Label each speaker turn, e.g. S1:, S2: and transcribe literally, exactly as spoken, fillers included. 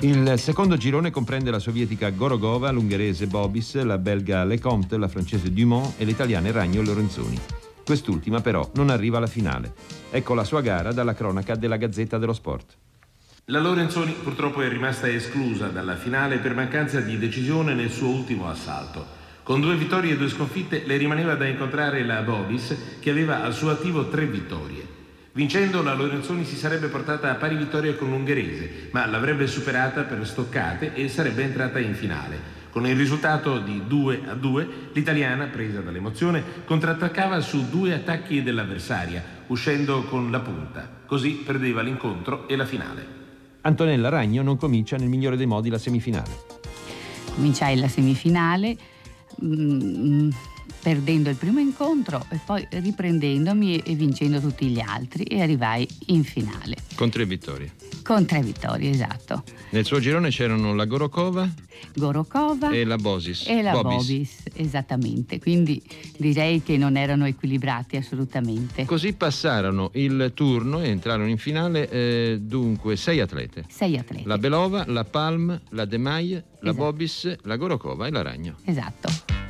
S1: Il secondo girone comprende la sovietica Gorogova, l'ungherese Bobis, la belga Lecomte, la francese Dumont e l'italiana Ragno Lorenzoni. Quest'ultima però non arriva alla finale. Ecco la sua gara dalla cronaca della Gazzetta dello Sport.
S2: La Lorenzoni purtroppo è rimasta esclusa dalla finale per mancanza di decisione nel suo ultimo assalto. Con due vittorie e due sconfitte le rimaneva da incontrare la Bobis, che aveva al suo attivo tre vittorie. Vincendo, la Lorenzoni si sarebbe portata a pari vittoria con l'ungherese, ma l'avrebbe superata per stoccate e sarebbe entrata in finale. Con il risultato di due a due, l'italiana, presa dall'emozione, contrattaccava su due attacchi dell'avversaria, uscendo con la punta. Così perdeva l'incontro e la finale.
S1: Antonella Ragno non comincia nel migliore dei modi la semifinale.
S3: Cominciai la semifinale mh, perdendo il primo incontro e poi riprendendomi e vincendo tutti gli altri, e arrivai in finale.
S1: Con tre vittorie.
S3: Con tre vittorie, esatto.
S1: Nel suo girone c'erano la Gorokova,
S3: Gorokova
S1: e la Bosis.
S3: E la
S1: Bobis.
S3: Bobis, esattamente. Quindi direi che non erano equilibrati assolutamente.
S1: Così passarono il turno e entrarono in finale eh, dunque sei atlete.
S3: Sei atlete.
S1: La Belova, la Palm, la De Maie, la
S3: Esatto.
S1: Bobis, la Gorokova e la Ragno.
S3: Esatto.